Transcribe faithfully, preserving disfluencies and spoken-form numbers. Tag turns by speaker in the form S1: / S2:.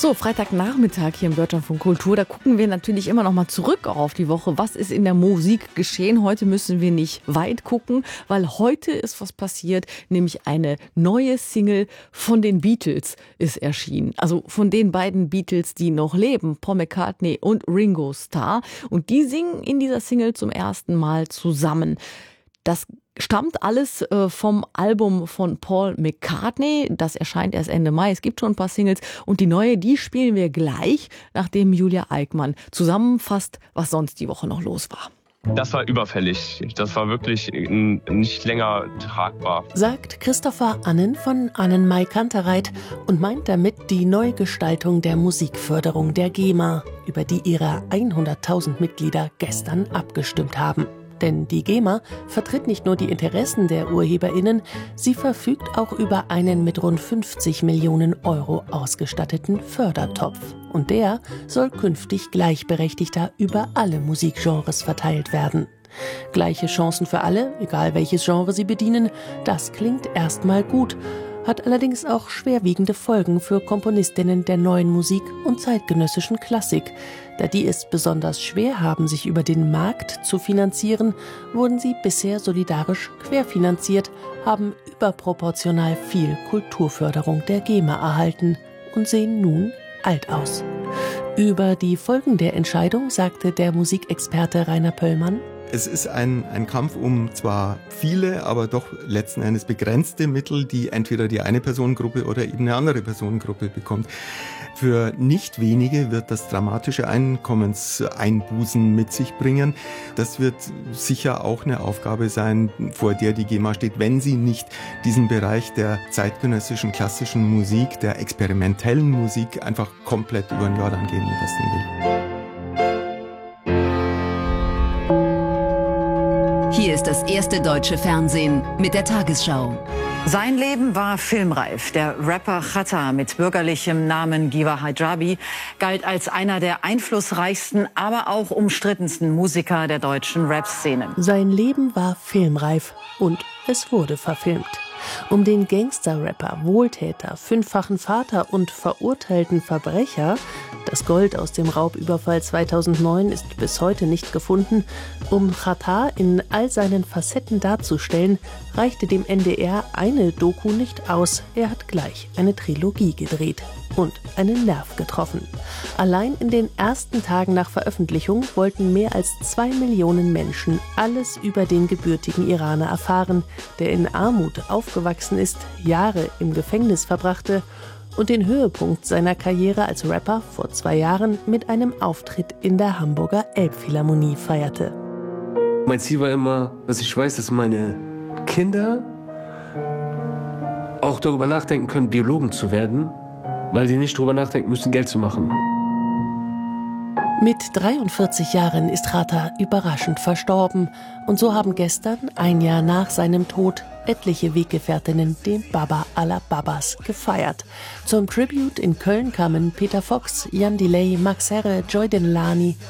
S1: So, Freitagnachmittag hier im Deutschlandfunk Kultur, da gucken wir natürlich immer noch mal zurück auf die Woche. Was ist in der Musik geschehen? Heute müssen wir nicht weit gucken, weil heute ist was passiert, nämlich eine neue Single von den Beatles ist erschienen. Also von den beiden Beatles, die noch leben, Paul McCartney und Ringo Starr. Und die singen in dieser Single zum ersten Mal zusammen. Das stammt alles äh, vom Album von Paul McCartney. Das erscheint erst Ende Mai. Es gibt schon ein paar Singles. Und die neue, die spielen wir gleich, nachdem Julia Eickmann zusammenfasst, was sonst die Woche noch los war.
S2: Das war überfällig. Das war wirklich nicht länger tragbar.
S3: Sagt Christopher Annen von Annen-Mai Kantereit und meint damit die Neugestaltung der Musikförderung der GEMA, über die ihre hunderttausend Mitglieder gestern abgestimmt haben. Denn die GEMA vertritt nicht nur die Interessen der UrheberInnen, sie verfügt auch über einen mit rund fünfzig Millionen Euro ausgestatteten Fördertopf. Und der soll künftig gleichberechtigter über alle Musikgenres verteilt werden. Gleiche Chancen für alle, egal welches Genre sie bedienen, das klingt erstmal gut, hat allerdings auch schwerwiegende Folgen für Komponistinnen der neuen Musik und zeitgenössischen Klassik. Da die es besonders schwer haben, sich über den Markt zu finanzieren, wurden sie bisher solidarisch querfinanziert, haben überproportional viel Kulturförderung der GEMA erhalten und sehen nun alt aus. Über die Folgen der Entscheidung sagte der Musikexperte Rainer Pöllmann:
S4: Es ist ein, ein Kampf um zwar viele, aber doch letzten Endes begrenzte Mittel, die entweder die eine Personengruppe oder eben eine andere Personengruppe bekommt. Für nicht wenige wird das dramatische Einkommenseinbußen mit sich bringen. Das wird sicher auch eine Aufgabe sein, vor der die GEMA steht, wenn sie nicht diesen Bereich der zeitgenössischen klassischen Musik, der experimentellen Musik einfach komplett über den Jordan gehen lassen will.
S5: Hier ist das erste deutsche Fernsehen mit der Tagesschau.
S6: Sein Leben war filmreif. Der Rapper Xatta mit bürgerlichem Namen Giwa Hijabi galt als einer der einflussreichsten, aber auch umstrittensten Musiker der deutschen Rap-Szene.
S3: Sein Leben war filmreif und es wurde verfilmt. Um den Gangster-Rapper, Wohltäter, fünffachen Vater und verurteilten Verbrecher, das Gold aus dem Raubüberfall zweitausendneun ist bis heute nicht gefunden, um Xatta in all seinen Facetten darzustellen, reichte dem N D R eine Doku nicht aus. Er hat gleich eine Trilogie gedreht und einen Nerv getroffen. Allein in den ersten Tagen nach Veröffentlichung wollten mehr als zwei Millionen Menschen alles über den gebürtigen Iraner erfahren, der in Armut aufgewachsen ist, Jahre im Gefängnis verbrachte und den Höhepunkt seiner Karriere als Rapper vor zwei Jahren mit einem Auftritt in der Hamburger Elbphilharmonie feierte.
S7: Mein Ziel war immer, dass ich weiß, dass meine Kinder auch darüber nachdenken können, Biologen zu werden, weil sie nicht darüber nachdenken müssen, Geld zu machen.
S3: Mit dreiundvierzig Jahren ist Xatta überraschend verstorben. Und so haben gestern, ein Jahr nach seinem Tod, etliche Weggefährtinnen den Baba aller Babas gefeiert. Zum Tribute in Köln kamen Peter Fox, Jan Delay, Max Herre, Joy Denelani,